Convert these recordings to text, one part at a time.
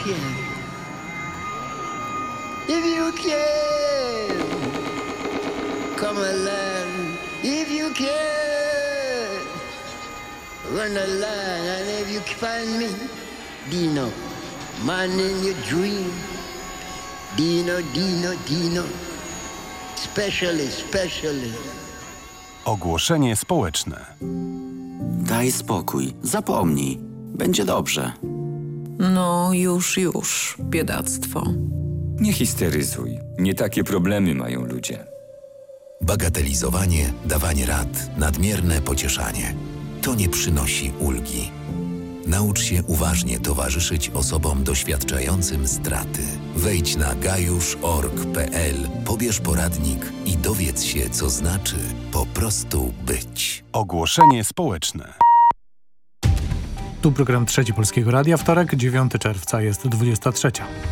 can. If you can, come along. If you can, run along. And if you find me, Dino, man in your dream. Dino, Dino, Dino. Specially. Ogłoszenie społeczne. Daj spokój, zapomnij. Będzie dobrze. No już, biedactwo. Nie histeryzuj. Nie takie problemy mają ludzie. Bagatelizowanie, dawanie rad, nadmierne pocieszanie. To nie przynosi ulgi. Naucz się uważnie towarzyszyć osobom doświadczającym straty. Wejdź na gajusz.org.pl, pobierz poradnik i dowiedz się, co znaczy po prostu być. Ogłoszenie społeczne. Tu program Trzeci Polskiego Radia, wtorek, 9 czerwca, jest 23.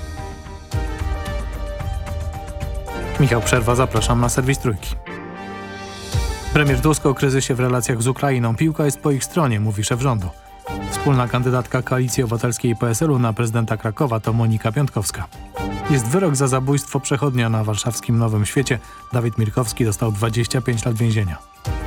Michał Przerwa, zapraszam na serwis Trójki. Premier Tusk o kryzysie w relacjach z Ukrainą. Piłka jest po ich stronie, mówi szef rządu. Wspólna kandydatka Koalicji Obywatelskiej i PSL-u na prezydenta Krakowa to Monika Piątkowska. Jest wyrok za zabójstwo przechodnia na warszawskim Nowym Świecie. Dawid Mirkowski dostał 25 lat więzienia.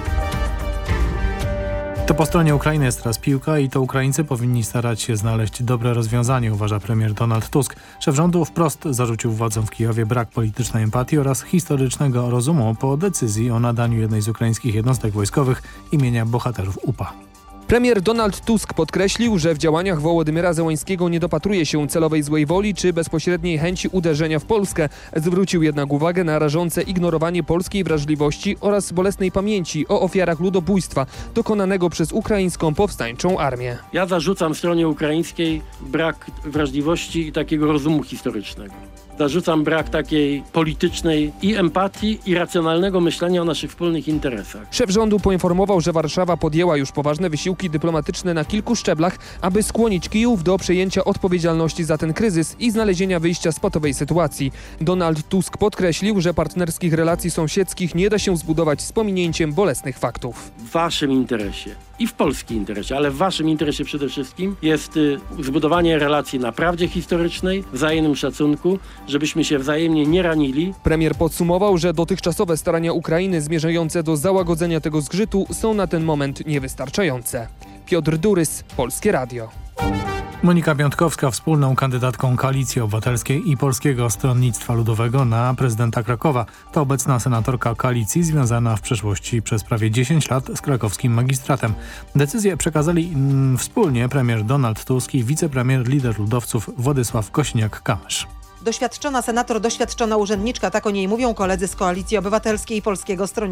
To po stronie Ukrainy jest teraz piłka i to Ukraińcy powinni starać się znaleźć dobre rozwiązanie, uważa premier Donald Tusk. Szef rządu wprost zarzucił władzom w Kijowie brak politycznej empatii oraz historycznego rozumu po decyzji o nadaniu jednej z ukraińskich jednostek wojskowych imienia bohaterów UPA. Premier Donald Tusk podkreślił, że w działaniach Wołodymyra Zełańskiego nie dopatruje się celowej złej woli czy bezpośredniej chęci uderzenia w Polskę. Zwrócił jednak uwagę na rażące ignorowanie polskiej wrażliwości oraz bolesnej pamięci o ofiarach ludobójstwa dokonanego przez ukraińską powstańczą armię. Ja zarzucam stronie ukraińskiej brak wrażliwości i takiego rozumu historycznego. Zarzucam brak takiej politycznej i empatii, i racjonalnego myślenia o naszych wspólnych interesach. Szef rządu poinformował, że Warszawa podjęła już poważne wysiłki dyplomatyczne na kilku szczeblach, aby skłonić Kijów do przejęcia odpowiedzialności za ten kryzys i znalezienia wyjścia z patowej sytuacji. Donald Tusk podkreślił, że partnerskich relacji sąsiedzkich nie da się zbudować z pominięciem bolesnych faktów. W waszym interesie i w polskim interesie, ale w waszym interesie przede wszystkim jest zbudowanie relacji na prawdzie historycznej, wzajemnym szacunku, żebyśmy się wzajemnie nie ranili. Premier podsumował, że dotychczasowe starania Ukrainy zmierzające do załagodzenia tego zgrzytu są na ten moment niewystarczające. Piotr Durys, Polskie Radio. Monika Piątkowska, wspólną kandydatką Koalicji Obywatelskiej i Polskiego Stronnictwa Ludowego na prezydenta Krakowa. To obecna senatorka koalicji związana w przeszłości przez prawie 10 lat z krakowskim magistratem. Decyzję przekazali wspólnie premier Donald Tusk i wicepremier lider ludowców Władysław Kosiniak-Kamysz. Doświadczona senator, doświadczona urzędniczka, tak o niej mówią koledzy z Koalicji Obywatelskiej i Polskiego Stronnictwa